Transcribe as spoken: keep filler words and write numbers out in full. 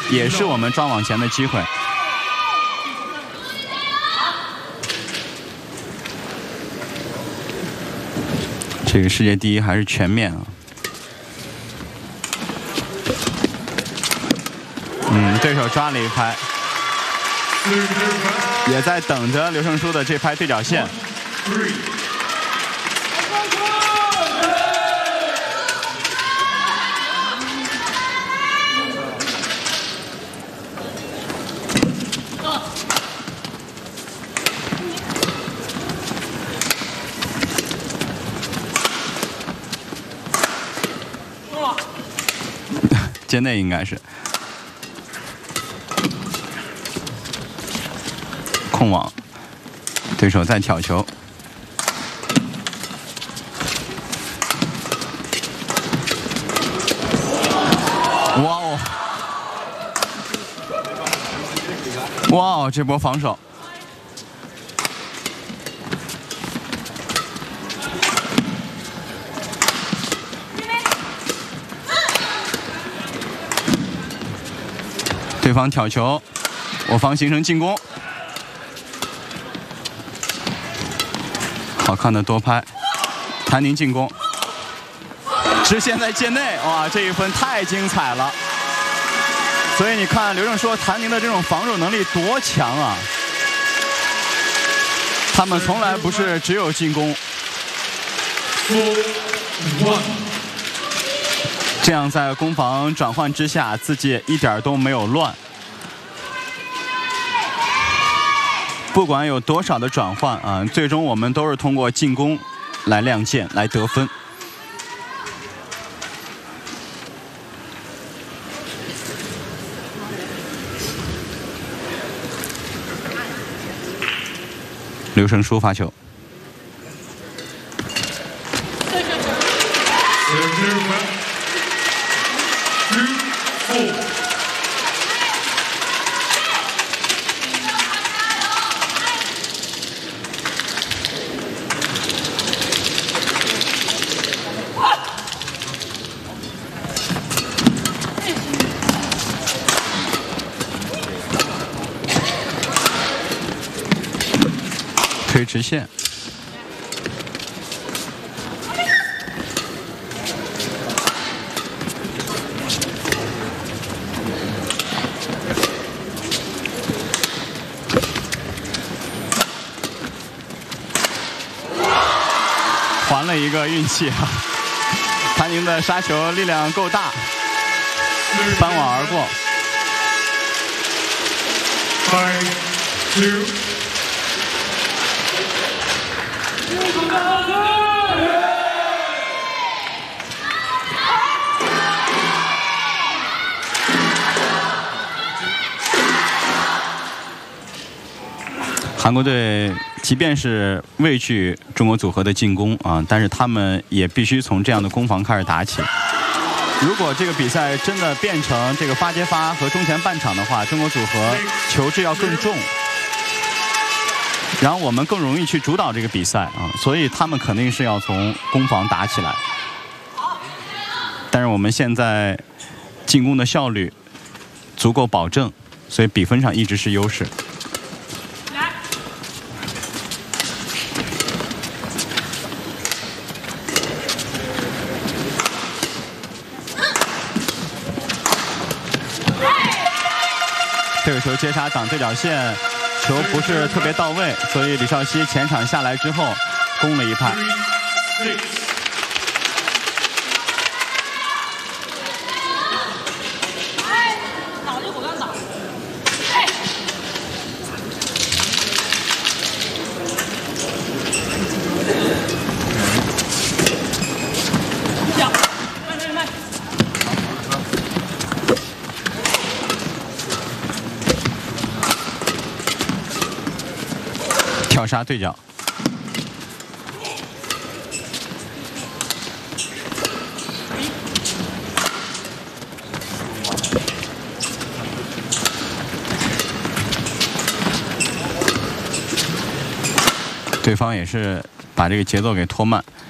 也是我们抓网前的机会。这个世界第一还是全面啊！嗯，对手抓了一拍，也在等着刘胜书的这拍对角线。界内应该是控网，对手在挑球，哇哦，哇哦，这波防守。对方挑球，我方形成进攻，好看的多拍，谭宁进攻，直线在界内，哇，这一分太精彩了！所以你看刘正说谭宁的这种防守能力多强啊！他们从来不是只有进攻，这样在攻防转换之下，自己一点都没有乱。不管有多少的转换啊，最终我们都是通过进攻来亮剑，来得分。刘胜书发球。推直线，还了一个运气啊！谭宁的杀球力量够大，翻网而过。 Five, two. 韩国队即便是畏惧中国组合的进攻啊，但是他们也必须从这样的攻防开始打起。如果这个比赛真的变成这个发接发和中前半场的话，中国组合球质要更重，然后我们更容易去主导这个比赛啊，所以他们肯定是要从攻防打起来。但是我们现在进攻的效率足够保证，所以比分上一直是优势。这个球接杀挡对角线，球不是特别到位，所以李少熙前场下来之后攻了一拍。跳杀对角，对方也是把这个节奏给拖慢。